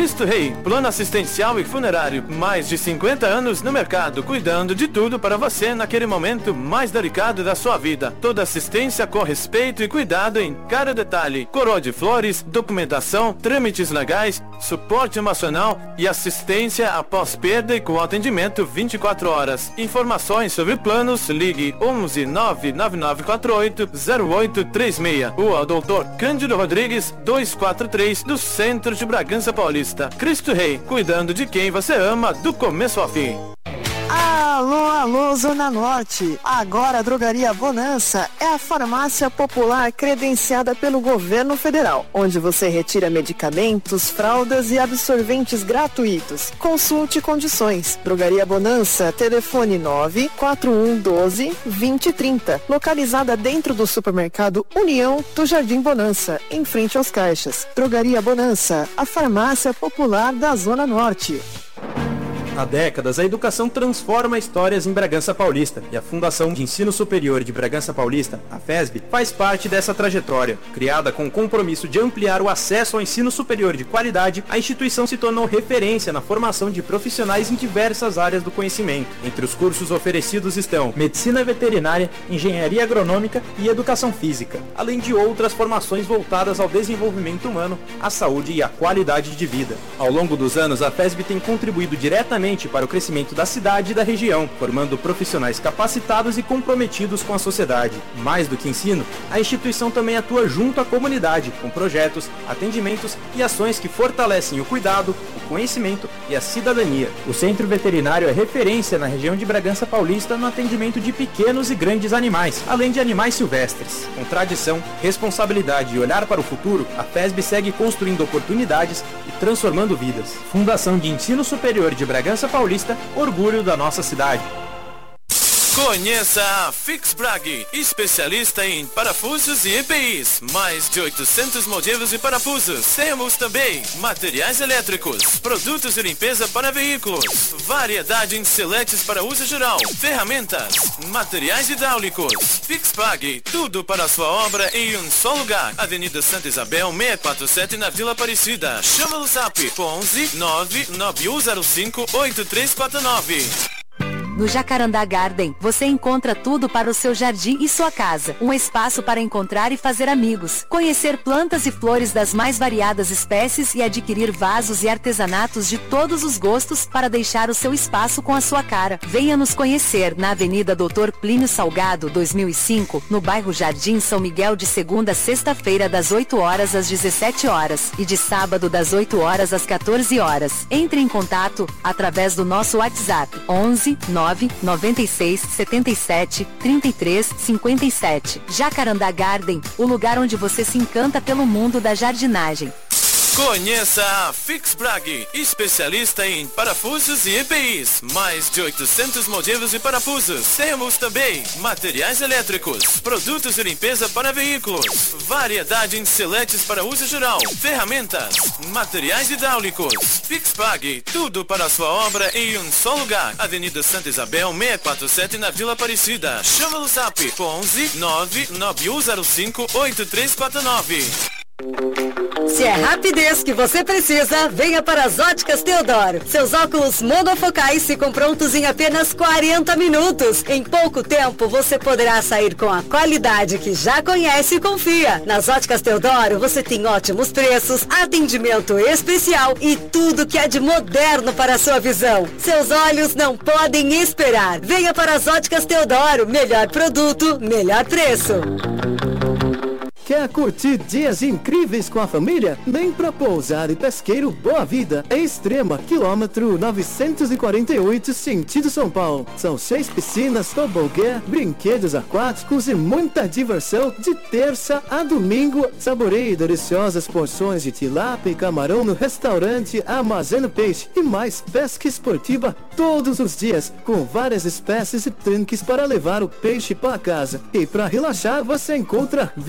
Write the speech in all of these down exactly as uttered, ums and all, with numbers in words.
Cristo Rei, plano assistencial e funerário. Mais de cinquenta anos no mercado, cuidando de tudo para você naquele momento mais delicado da sua vida. Toda assistência com respeito e cuidado em cada detalhe. Coroa de flores, documentação, trâmites legais, suporte emocional e assistência após perda e com atendimento vinte e quatro horas. Informações sobre planos, ligue onze nove nove nove quatro oito zero oito três seis. Rua doutor Cândido Rodrigues, duzentos e quarenta e três, do centro de Bragança Paulista. Cristo Rei, cuidando de quem você ama do começo ao fim. Alô, alô, Zona Norte. Agora a Drogaria Bonança é a farmácia popular credenciada pelo governo federal, onde você retira medicamentos, fraldas e absorventes gratuitos. Consulte condições. Drogaria Bonança, telefone nove quatro um um doze vinte trinta, localizada dentro do supermercado União do Jardim Bonança, em frente aos caixas. Drogaria Bonança, a farmácia popular da Zona Norte. Há décadas, a educação transforma histórias em Bragança Paulista, e a Fundação de Ensino Superior de Bragança Paulista, a FESB, faz parte dessa trajetória. Criada com o compromisso de ampliar o acesso ao ensino superior de qualidade, a instituição se tornou referência na formação de profissionais em diversas áreas do conhecimento. Entre os cursos oferecidos estão Medicina Veterinária, Engenharia Agronômica e Educação Física, além de outras formações voltadas ao desenvolvimento humano, à saúde e à qualidade de vida. Ao longo dos anos, a FESB tem contribuído diretamente para o crescimento da cidade e da região, formando profissionais capacitados e comprometidos com a sociedade. Mais do que ensino, a instituição também atua junto à comunidade, com projetos, atendimentos e ações que fortalecem o cuidado, o conhecimento e a cidadania. O Centro Veterinário é referência na região de Bragança Paulista no atendimento de pequenos e grandes animais, além de animais silvestres. Com tradição, responsabilidade e olhar para o futuro, a FESB segue construindo oportunidades e transformando vidas. Fundação de Ensino Superior de Bragança Paulista, orgulho da nossa cidade. Conheça a Fixbrag, especialista em parafusos e E P Is. Mais de oitocentos modelos de parafusos. Temos também materiais elétricos, produtos de limpeza para veículos, variedade em seletes para uso geral, ferramentas, materiais hidráulicos. Fixbrag, tudo para a sua obra em um só lugar. Avenida Santa Isabel, seiscentos e quarenta e sete, na Vila Aparecida. Chama no zap onze nove nove um zero cinco oito três quatro nove. No Jacarandá Garden, você encontra tudo para o seu jardim e sua casa. Um espaço para encontrar e fazer amigos, conhecer plantas e flores das mais variadas espécies e adquirir vasos e artesanatos de todos os gostos para deixar o seu espaço com a sua cara. Venha nos conhecer na Avenida doutor Plínio Salgado, dois mil e cinco, no bairro Jardim São Miguel, de segunda a sexta-feira das oito horas às dezessete horas e de sábado das oito horas às quatorze horas. Entre em contato através do nosso WhatsApp onze nove nove seis sete sete três três cinco sete. Jacarandá Garden, o lugar onde você se encanta pelo mundo da jardinagem. Conheça a Fixbrag, especialista em parafusos e E P Is. Mais de oitocentos modelos de parafusos. Temos também materiais elétricos, produtos de limpeza para veículos, variedade em seletes para uso geral, ferramentas, materiais hidráulicos. Fixbrag, tudo para a sua obra em um só lugar. Avenida Santa Isabel, seiscentos e quarenta e sete, na Vila Aparecida. Chama no zap onze nove nove um zero cinco oito três quatro nove. Se é rapidez que você precisa, venha para as Óticas Teodoro. Seus óculos monofocais ficam prontos em apenas quarenta minutos. Em pouco tempo, você poderá sair com a qualidade que já conhece e confia. Nas Óticas Teodoro, você tem ótimos preços, atendimento especial e tudo que há de moderno para a sua visão. Seus olhos não podem esperar. Venha para as Óticas Teodoro. Melhor produto, melhor preço. Quer curtir dias incríveis com a família? Vem pra Pousada e Pesqueiro Boa Vida, Extrema, quilômetro novecentos e quarenta e oito, sentido São Paulo. São seis piscinas, tobogã, brinquedos aquáticos e muita diversão de terça a domingo. Saboreie deliciosas porções de tilápia e camarão no restaurante Armazeno Peixe e mais pesca esportiva todos os dias, com várias espécies e tanques para levar o peixe para casa. E para relaxar, você encontra vinte e quatro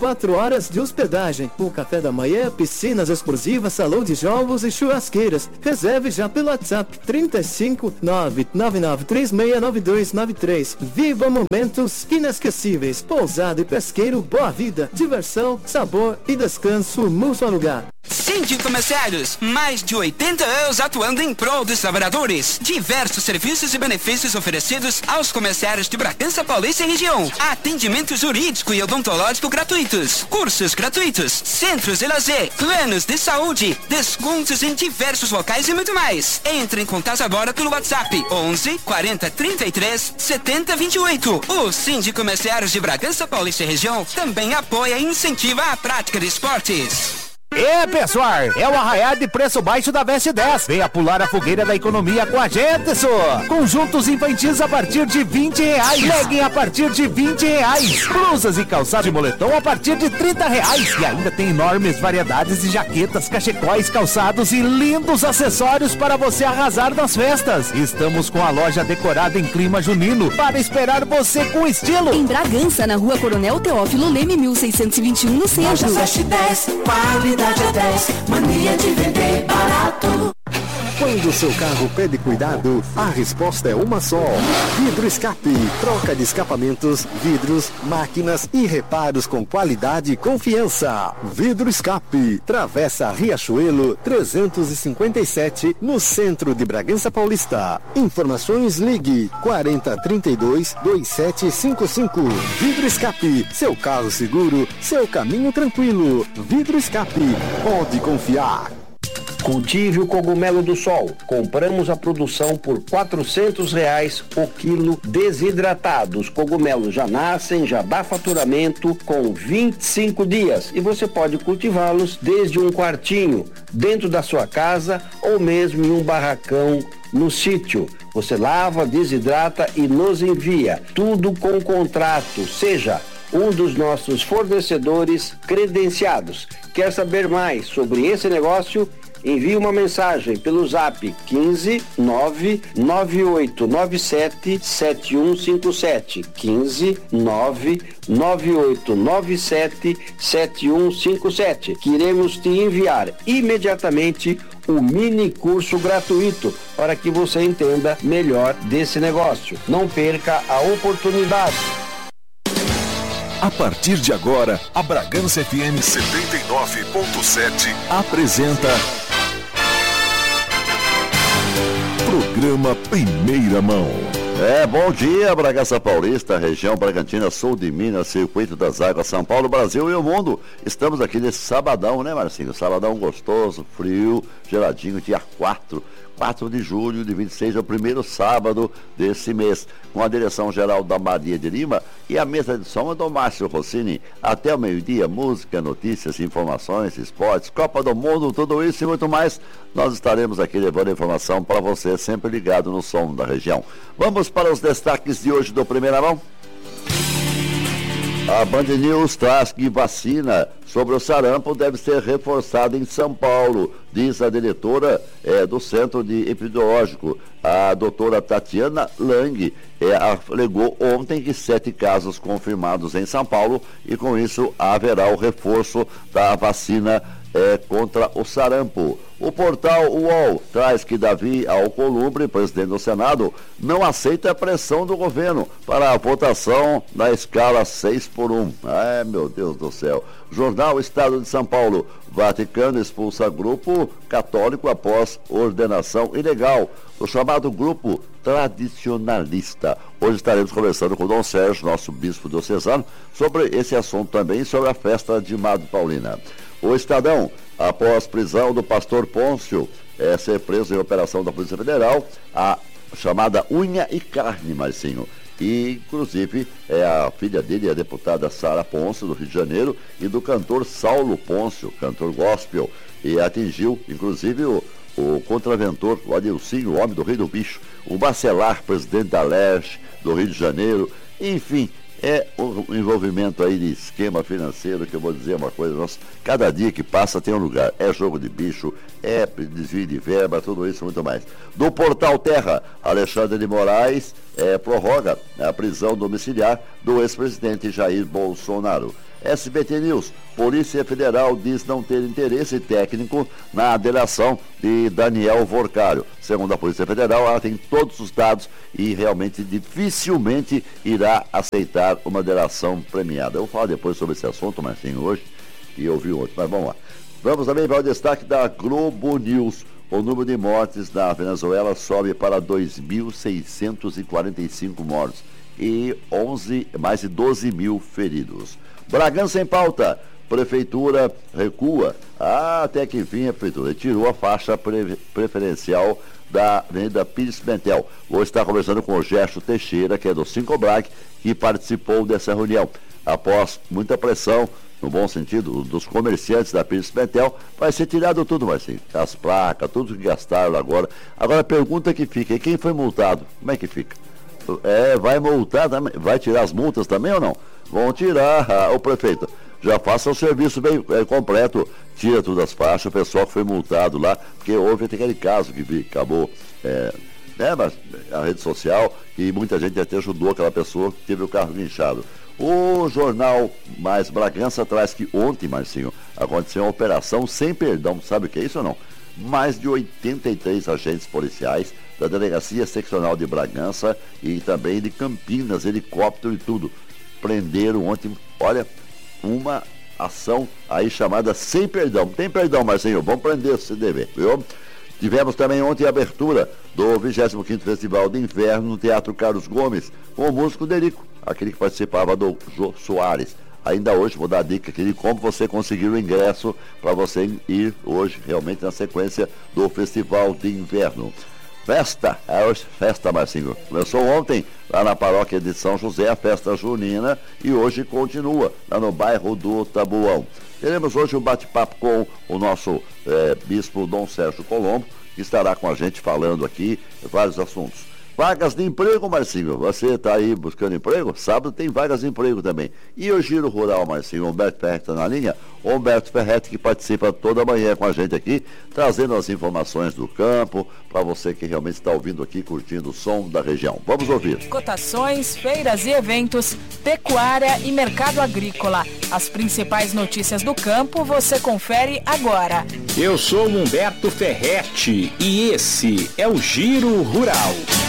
quatro horas de hospedagem. O café da manhã, piscinas exclusivas, salão de jogos e churrasqueiras. Reserve já pelo WhatsApp trinta e cinco, nove nove nove três seis nove dois nove três. Viva momentos inesquecíveis. Pousada e pesqueiro Boa Vida. Diversão, sabor e descanso num só lugar. Síndico Comerciários, mais de oitenta anos atuando em prol dos trabalhadores. Diversos serviços e benefícios oferecidos aos comerciários de Bragança Paulista e região. Atendimento jurídico e odontológico gratuitos. Cursos gratuitos. Centros de lazer. Planos de saúde. Descontos em diversos locais e muito mais. Entre em contato agora pelo WhatsApp onze, quarenta, trinta e três, setenta, vinte e oito. O Síndico Comerciários de Bragança Paulista e região também apoia e incentiva a prática de esportes. É, pessoal, é o arraiar de preço baixo da Veste dez. Venha pular a fogueira da economia com a gente, só. Conjuntos infantis a partir de vinte reais. Legging a partir de vinte reais. Blusas e calçados de moletom a partir de trinta reais. E ainda tem enormes variedades de jaquetas, cachecóis, calçados e lindos acessórios para você arrasar nas festas. Estamos com a loja decorada em clima junino para esperar você com estilo. Em Bragança, na rua Coronel Teófilo Leme, mil seiscentos e vinte e um, no centro. Veste dez, qualidade é dez, mania de vender barato. Quando o seu carro pede cuidado, a resposta é uma só. Vidro Escape. Troca de escapamentos, vidros, máquinas e reparos com qualidade e confiança. Vidro Escape. Travessa Riachuelo trezentos e cinquenta e sete, no centro de Bragança Paulista. Informações, ligue quarenta, trinta e dois, vinte e sete cinquenta e cinco. Vidro Escape. Seu carro seguro, seu caminho tranquilo. Vidro Escape. Pode confiar. Cultive o cogumelo do sol. Compramos a produção por quatrocentos reais o quilo desidratado. Os cogumelos já nascem, já dá faturamento com vinte e cinco dias e você pode cultivá-los desde um quartinho, dentro da sua casa ou mesmo em um barracão no sítio. Você lava, desidrata e nos envia. Tudo com contrato, seja um dos nossos fornecedores credenciados. Quer saber mais sobre esse negócio? Envie uma mensagem pelo zap quinze, nove nove oito nove sete, sete um cinco sete. quinze, nove nove oito nove sete, sete um cinco sete. Que iremos te enviar imediatamente o mini curso gratuito para que você entenda melhor desse negócio. Não perca a oportunidade. A partir de agora, a Bragança F M setenta e nove ponto sete apresenta Programa Primeira Mão. É, bom dia, Bragança Paulista, região Bragantina, sul de Minas, circuito das águas, São Paulo, Brasil e o mundo. Estamos aqui nesse sabadão, né, Marcinho? Sabadão gostoso, frio, geladinho, dia quatro. quatro de julho de vinte e seis, é o primeiro sábado desse mês, com a direção geral da Maria de Lima e a mesa de som é do Márcio Rossini. Até o meio-dia, música, notícias, informações, esportes, Copa do Mundo, tudo isso e muito mais. Nós estaremos aqui levando informação para você, sempre ligado no som da região. Vamos para os destaques de hoje do Primeira Mão. A Band News traz que vacina sobre o sarampo deve ser reforçada em São Paulo, diz a diretora é, do Centro de Epidemiológico, a doutora Tatiana Lang, é, alegou ontem que sete casos confirmados em São Paulo e com isso haverá o reforço da vacina é, contra o sarampo. O portal U O L traz que Davi Alcolumbre, presidente do Senado, não aceita a pressão do governo para a votação na escala seis por um. Ai, meu Deus do céu. Jornal Estado de São Paulo. Vaticano expulsa grupo católico após ordenação ilegal do chamado grupo tradicionalista. Hoje estaremos conversando com o Dom Sérgio, nosso bispo diocesano, sobre esse assunto também e sobre a festa de Madre Paulina. O Estadão, após prisão do pastor Pôncio, é, ser preso em operação da Polícia Federal, a chamada unha e carne, Marcinho. E, inclusive, é a filha dele, a deputada Sara Pôncio, do Rio de Janeiro, e do cantor Saulo Pôncio, cantor gospel, e atingiu, inclusive, o, o contraventor, o Adilcinho, o homem do Rei do Bicho, o Bacelar, presidente da Leste, do Rio de Janeiro, enfim. É um envolvimento aí de esquema financeiro, que eu vou dizer uma coisa, nossa, cada dia que passa tem um lugar, é jogo de bicho, é desvio de verba, tudo isso e muito mais. Do Portal Terra, Alexandre de Moraes é, prorroga a prisão domiciliar do ex-presidente Jair Bolsonaro. S B T News. Polícia Federal diz não ter interesse técnico na delação de Daniel Vorcário. Segundo a Polícia Federal, ela tem todos os dados e realmente dificilmente irá aceitar uma delação premiada. Eu vou falar depois sobre esse assunto, Marcinho, hoje, e eu vi outro, mas vamos lá. Vamos também para o destaque da Globo News. O número de mortes na Venezuela sobe para dois mil seiscentos e quarenta e cinco mortos e onze, mais de doze mil feridos. Bragança em pauta. Prefeitura recua. Ah, até que enfim a Prefeitura tirou a faixa pre- preferencial da Avenida Pires Pimentel. Vou estar conversando com o Gerson Teixeira, que é do Sincoblac, que participou dessa reunião. Após muita pressão, no bom sentido, dos comerciantes da Pires Pimentel, vai ser tirado tudo, Marcinho. As placas, tudo que gastaram agora. Agora a pergunta que fica, e quem foi multado? Como é que fica? É, vai multar também? Vai tirar as multas também ou não? Vão tirar, ah, o prefeito. Já faça o serviço bem é, completo, tira todas as faixas, o pessoal que foi multado lá, porque houve aquele caso que vi, acabou, é, né, mas a rede social, e muita gente até ajudou aquela pessoa que teve o carro guinchado. O jornal Mais Bragança traz que ontem, Marcinho, aconteceu uma operação sem perdão, sabe o que é isso ou não? Mais de oitenta e três agentes policiais da Delegacia Seccional de Bragança e também de Campinas, helicóptero e tudo, prenderam ontem, olha, uma ação aí chamada Sem Perdão. Tem perdão, Marcinho, vamos prender se dever, viu? Tivemos também ontem a abertura do vigésimo quinto Festival de Inverno no Teatro Carlos Gomes, com o músico Derico, aquele que participava do Jô Soares. Ainda hoje vou dar a dica aqui de como você conseguir o ingresso para você ir hoje realmente na sequência do Festival de Inverno. Festa, é hoje festa, Marcinho. Começou ontem lá na paróquia de São José, a festa junina, e hoje continua lá no bairro do Tabuão. Teremos hoje um bate-papo com o nosso é, bispo Dom Sérgio Colombo, que estará com a gente falando aqui vários assuntos. Vagas de emprego, Marcinho. Você está aí buscando emprego? Sábado tem vagas de emprego também. E o Giro Rural, Marcinho? Humberto Ferretti está na linha? Humberto Ferretti, que participa toda manhã com a gente aqui, trazendo as informações do campo, para você que realmente está ouvindo aqui, curtindo o som da região. Vamos ouvir. Cotações, feiras e eventos, pecuária e mercado agrícola. As principais notícias do campo você confere agora. Eu sou Humberto Ferretti e esse é o Giro Rural.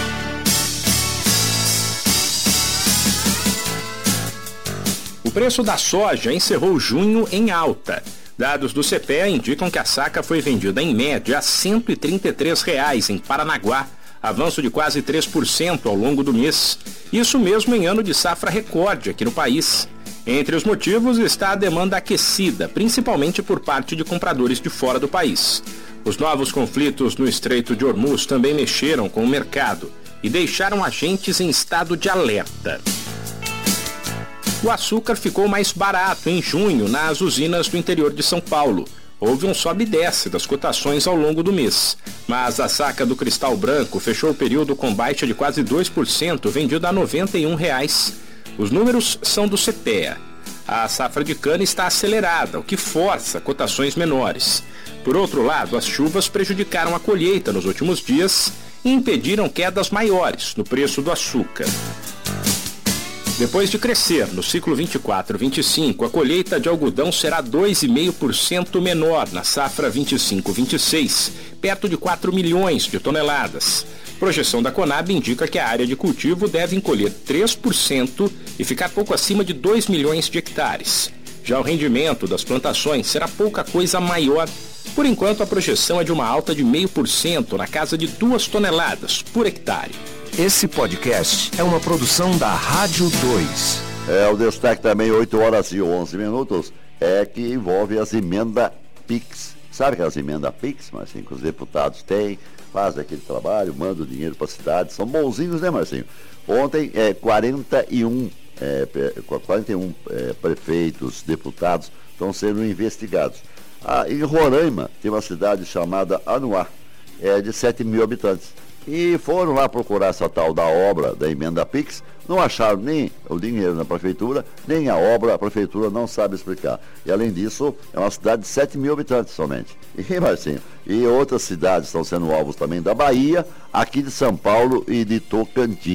O preço da soja encerrou junho em alta. Dados do C P E A indicam que a saca foi vendida em média a cento e trinta e três reais em Paranaguá, avanço de quase três por cento ao longo do mês. Isso mesmo em ano de safra recorde aqui no país. Entre os motivos está a demanda aquecida, principalmente por parte de compradores de fora do país. Os novos conflitos no Estreito de Hormuz também mexeram com o mercado e deixaram agentes em estado de alerta. O açúcar ficou mais barato em junho nas usinas do interior de São Paulo. Houve um sobe e desce das cotações ao longo do mês. Mas a saca do Cristal Branco fechou o período com baixa de quase dois por cento, vendida a noventa e um reais. Os números são do C P E A. A safra de cana está acelerada, o que força cotações menores. Por outro lado, as chuvas prejudicaram a colheita nos últimos dias e impediram quedas maiores no preço do açúcar. Depois de crescer no ciclo vinte e quatro vinte e cinco, a colheita de algodão será dois vírgula cinco por cento menor na safra vinte e cinco vinte e seis, perto de quatro milhões de toneladas. Projeção da Conab indica que a área de cultivo deve encolher três por cento e ficar pouco acima de dois milhões de hectares. Já o rendimento das plantações será pouca coisa maior. Por enquanto, a projeção é de uma alta de zero vírgula cinco por cento na casa de duas toneladas por hectare. Esse podcast é uma produção da Rádio dois. É, o destaque também, oito horas e onze minutos, é que envolve as emendas PIX. Sabe aquelas emendas PIX, Marcinho, que os deputados têm, fazem aquele trabalho, mandam o dinheiro para a cidade, são bonzinhos, né, Marcinho? Ontem, é, quarenta e um, é, quarenta e um é, prefeitos, deputados estão sendo investigados. Ah, em Roraima, tem uma cidade chamada Anuá, é, de sete mil habitantes. E foram lá procurar essa tal da obra da emenda PIX, não acharam nem o dinheiro na prefeitura, nem a obra, a prefeitura não sabe explicar. E além disso, é uma cidade de sete mil habitantes somente. E, Marcinho, e outras cidades estão sendo alvos também da Bahia, aqui de São Paulo e de Tocantins.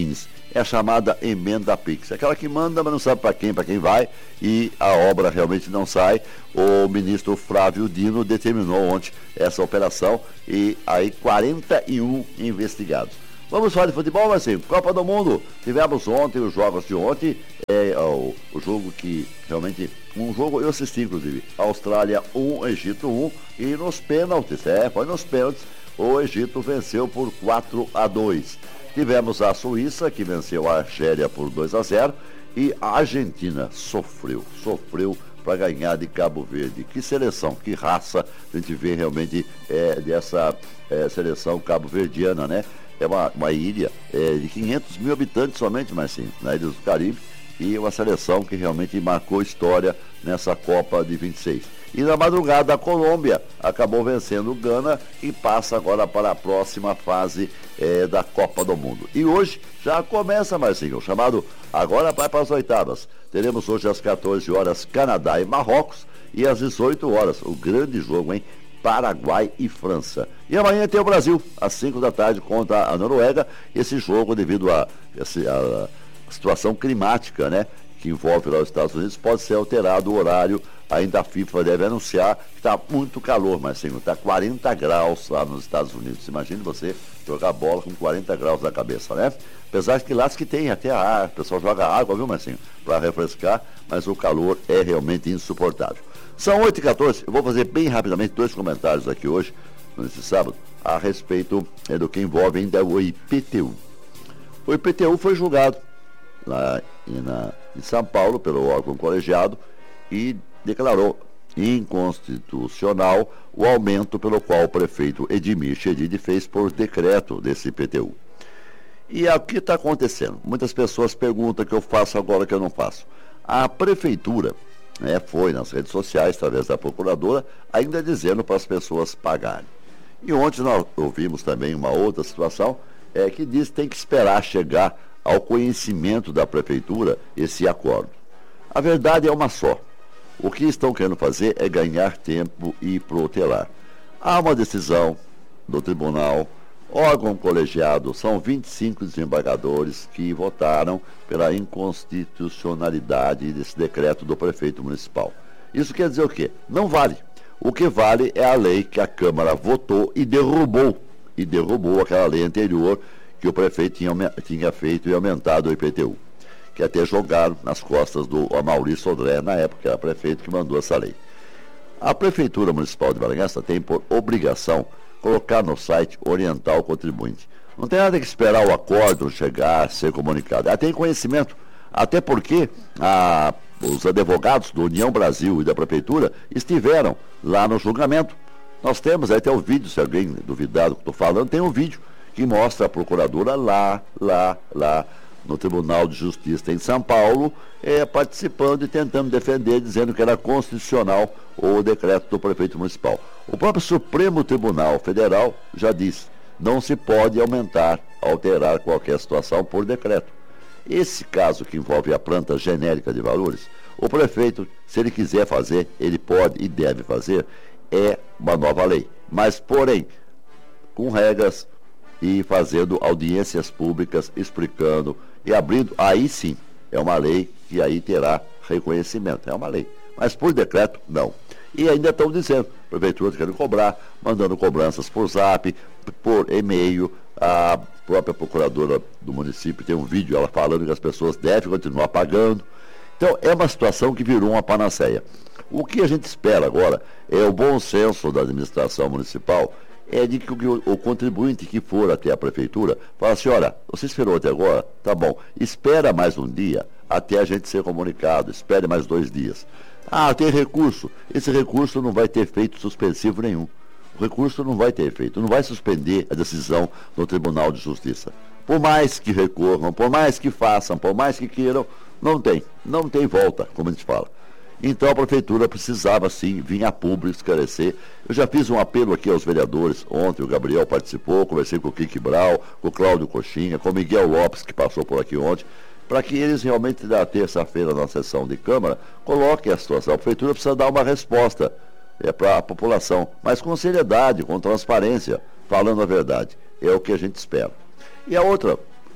é a chamada emenda Pix. Aquela que manda, mas não sabe para quem, para quem vai, e a obra realmente não sai. O ministro Flávio Dino determinou ontem essa operação e aí quarenta e um investigados. Vamos falar de futebol, mas assim, Copa do Mundo. Tivemos ontem os jogos de ontem, é, o, o jogo que realmente, um jogo eu assisti inclusive, Austrália um, Egito um, e nos pênaltis, é, foi nos pênaltis, o Egito venceu por quatro a dois. Tivemos a Suíça, que venceu a Argélia por dois a zero, e a Argentina sofreu, sofreu para ganhar de Cabo Verde. Que seleção, que raça a gente vê realmente é, dessa é, seleção cabo-verdiana, né? É uma, uma ilha é, de quinhentos mil habitantes somente, mas sim, na Ilha do Caribe, e uma seleção que realmente marcou história nessa Copa de vinte e seis. E na madrugada a Colômbia acabou vencendo o Gana e passa agora para a próxima fase é, da Copa do Mundo. E hoje já começa, Marcinho, o chamado agora vai para as oitavas. Teremos hoje às quatorze horas Canadá e Marrocos e às dezoito horas o grande jogo, hein? Paraguai e França. E amanhã tem o Brasil, às cinco da tarde, contra a Noruega. Esse jogo, devido à a, a situação climática, né, que envolve lá os Estados Unidos, pode ser alterado o horário. Ainda a FIFA deve anunciar que está muito calor, mas sim, está quarenta graus lá nos Estados Unidos. Imagine você jogar bola com quarenta graus na cabeça, né? Apesar de que lá que tem até ar, o pessoal joga água, viu, Marcinho? Para refrescar, mas o calor é realmente insuportável. São oito e quatorze, eu vou fazer bem rapidamente dois comentários aqui hoje, nesse sábado, a respeito é, do que envolve ainda o I P T U. O I P T U foi julgado lá em, na, em São Paulo pelo órgão colegiado e declarou inconstitucional o aumento pelo qual o prefeito Edmir Chedid fez por decreto desse I P T U. E o que está acontecendo? Muitas pessoas perguntam o que eu faço agora que eu não faço. A prefeitura né, foi nas redes sociais, através da procuradora, ainda dizendo para as pessoas pagarem. E ontem nós ouvimos também uma outra situação, é, que diz que tem que esperar chegar ao conhecimento da prefeitura esse acordo. A verdade é uma só. O que estão querendo fazer é ganhar tempo e protelar. Há uma decisão do tribunal, órgão colegiado, são vinte e cinco desembargadores que votaram pela inconstitucionalidade desse decreto do prefeito municipal. Isso quer dizer o quê? Não vale. O que vale é a lei que a Câmara votou e derrubou, e derrubou aquela lei anterior que o prefeito tinha, tinha feito e aumentado o I P T U. Que até jogaram nas costas do Amaury Sodré, na época, que era prefeito que mandou essa lei. A Prefeitura Municipal de Bragança tem por obrigação colocar no site, orientar o contribuinte. Não tem nada que esperar o acordo chegar, ser comunicado. Ela tem conhecimento, até porque a, os advogados do União Brasil e da Prefeitura estiveram lá no julgamento. Nós temos, aí tem o vídeo, se alguém duvidar do que estou falando, tem um vídeo que mostra a procuradora lá, lá, lá, no Tribunal de Justiça em São Paulo, é, participando e tentando defender, dizendo que era constitucional o decreto do prefeito municipal. O próprio Supremo Tribunal Federal já disse, não se pode aumentar, alterar qualquer situação por decreto. Esse caso que envolve a planta genérica de valores, o prefeito, se ele quiser fazer, ele pode e deve fazer, é uma nova lei. Mas, porém, com regras e fazendo audiências públicas, explicando e abrindo, aí sim, é uma lei que aí terá reconhecimento, é uma lei. Mas por decreto, não. E ainda estão dizendo, a prefeitura querendo cobrar, mandando cobranças por zap, por e-mail, a própria procuradora do município tem um vídeo, ela falando que as pessoas devem continuar pagando. Então, é uma situação que virou uma panaceia. O que a gente espera agora é o bom senso da administração municipal, é de que o, o contribuinte que for até a prefeitura fala assim, olha, você esperou até agora? Tá bom, espera mais um dia até a gente ser comunicado, espere mais dois dias. Ah, tem recurso. Esse recurso não vai ter efeito suspensivo nenhum. O recurso não vai ter efeito, não vai suspender a decisão do Tribunal de Justiça. Por mais que recorram, por mais que façam, por mais que queiram, não tem, não tem volta, como a gente fala. Então a prefeitura precisava sim vir a público esclarecer. Eu já fiz um apelo aqui aos vereadores, ontem o Gabriel participou, conversei com o Kiki Brau, com o Cláudio Coxinha, com o Miguel Lopes, que passou por aqui ontem, para que eles realmente, na terça-feira, na sessão de Câmara, coloquem a situação. A prefeitura precisa dar uma resposta é, para a população, mas com seriedade, com transparência, falando a verdade. É o que a gente espera. E a outra,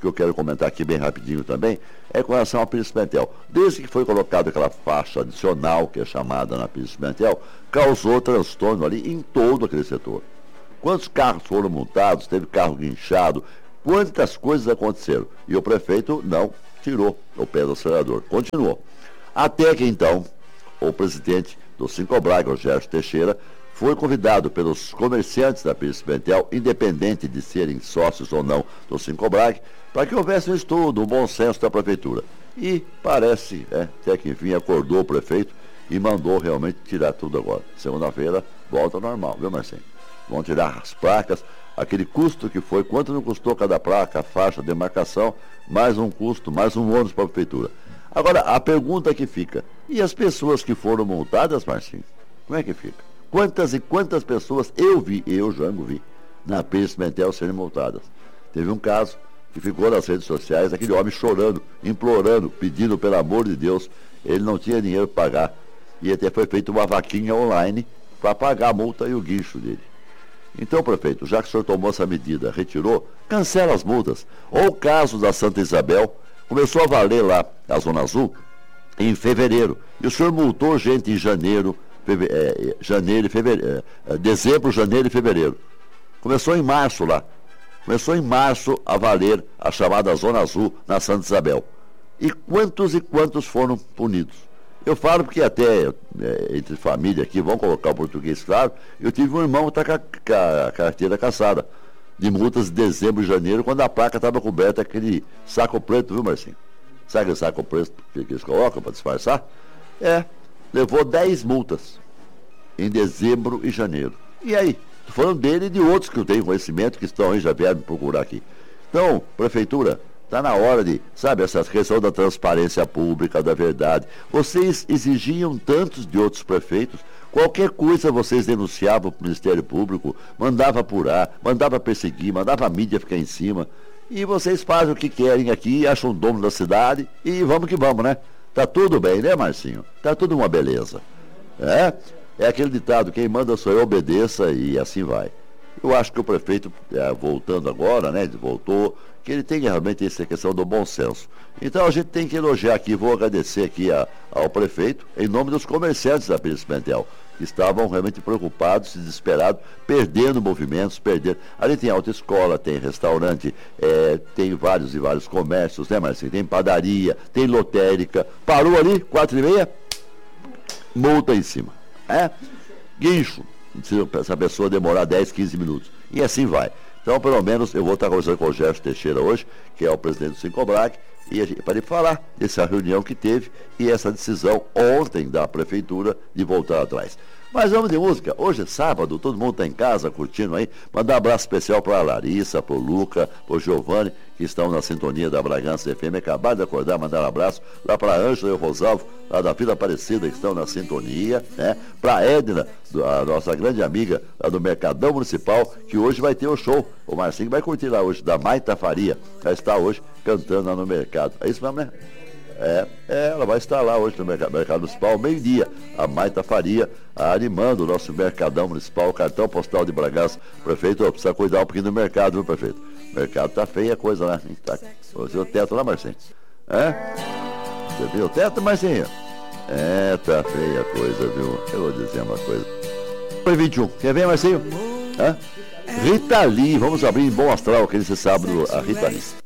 que eu quero comentar aqui bem rapidinho também é com relação ao Pires Pimentel. Desde que foi colocada aquela faixa adicional, que é chamada na Pires Pimentel, causou transtorno ali em todo aquele setor. Quantos carros foram multados, teve carro guinchado, quantas coisas aconteceram. E o prefeito não tirou o pé do acelerador, continuou. Até que então, o presidente do Sincobrag, o Gerson Teixeira, foi convidado pelos comerciantes da Pires Pimentel, independente de serem sócios ou não do Sincobrag, para que houvesse um estudo, um bom senso da prefeitura. E parece, é, até que enfim, acordou o prefeito e mandou realmente tirar tudo agora. Segunda-feira, volta ao normal, viu, Marcinho? Vão tirar as placas, aquele custo que foi, quanto não custou cada placa, a faixa, a demarcação, mais um custo, mais um ônus para a prefeitura. Agora, a pergunta que fica, e as pessoas que foram multadas, Marcinho? Como é que fica? Quantas e quantas pessoas eu vi, eu, Jango, vi, na Pires Pimentel serem multadas? Teve um caso que ficou nas redes sociais, aquele homem chorando, implorando, pedindo pelo amor de Deus, ele não tinha dinheiro para pagar. E até foi feita uma vaquinha online para pagar a multa e o guincho dele. Então, prefeito, já que o senhor tomou essa medida, retirou, cancela as multas. Ou o caso da Santa Isabel, começou a valer lá a Zona Azul em fevereiro. E o senhor multou gente em janeiro, feve, é, janeiro, fevereiro, é, dezembro, janeiro e fevereiro. Começou em março lá. Começou em março a valer a chamada Zona Azul na Santa Isabel. E quantos e quantos foram punidos? Eu falo porque até é, entre família aqui, vamos colocar o português claro, eu tive um irmão que está com a, com a carteira caçada de multas de dezembro e janeiro, quando a placa estava coberta aquele saco preto, viu, Marcinho? Sabe aquele saco preto que, que eles colocam para disfarçar? É, levou dez multas em dezembro e janeiro. E aí? Estou falando dele e de outros que eu tenho conhecimento, que estão aí, já vieram me procurar aqui. Então, prefeitura, está na hora de, sabe, essa questão da transparência pública, da verdade. Vocês exigiam tantos de outros prefeitos, qualquer coisa vocês denunciavam para o Ministério Público, mandava apurar, mandava perseguir, mandava a mídia ficar em cima. E vocês fazem o que querem aqui, acham o dono da cidade e vamos que vamos, né? Tá tudo bem, né, Marcinho? Tá tudo uma beleza. É? É aquele ditado, quem manda sou eu, obedeça, e assim vai. Eu acho que o prefeito, é, voltando agora, né, ele voltou, que ele tem realmente essa questão do bom senso. Então a gente tem que elogiar aqui, vou agradecer aqui a, ao prefeito, em nome dos comerciantes da Pires Pimentel, que estavam realmente preocupados, desesperados, perdendo movimentos, perdendo. Ali tem autoescola, tem restaurante, é, tem vários e vários comércios, né, Marcinho? Tem padaria, tem lotérica. Parou ali, quatro e meia, multa em cima. É? Guincho. Se essa pessoa demorar dez, quinze minutos. E assim vai. Então, pelo menos, eu vou estar conversando com o Gerson Teixeira hoje, que é o presidente do Sincobrag, e a gente, para ele falar dessa reunião que teve e essa decisão ontem da prefeitura de voltar atrás. Mas vamos de música. Hoje é sábado, todo mundo está em casa curtindo aí. Mandar um abraço especial para a Larissa, para o Luca, para o Giovanni, que estão na sintonia da Bragança F M. Acabaram de acordar, mandar um abraço lá para a Ângela e o Rosalvo, lá da Vila Aparecida, que estão na sintonia, né? Para a Edna, a nossa grande amiga lá do Mercadão Municipal, que hoje vai ter o show. O Marcinho vai curtir lá hoje, da Maita Faria. Já está hoje cantando lá no mercado. É isso mesmo, né? É, é, ela vai estar lá hoje no Mercado, mercado Municipal, meio-dia. A Maita Faria animando o nosso Mercadão Municipal, o cartão postal de Bragança. Prefeito, ó, precisa cuidar um pouquinho do mercado, viu, prefeito? O mercado tá feia a coisa lá. Tá, você o teto lá, Marcinho? É? Você viu o teto, Marcinho? É, tá feia a coisa, viu? Eu vou dizer uma coisa. Foi vinte e um. Quer ver, Marcinho? Hã? Rita Lee, vamos abrir em Bom Astral, aquele sábado, a Rita Lee.